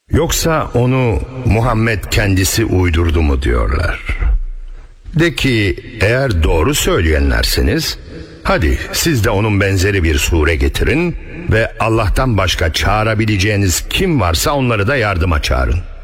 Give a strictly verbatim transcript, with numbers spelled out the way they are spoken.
Yoksa onu Muhammed kendisi uydurdu mu diyorlar. De ki eğer doğru söyleyenlersiniz, hadi siz de onun benzeri bir sure getirin ve Allah'tan başka çağırabileceğiniz kim varsa onları da yardıma çağırın.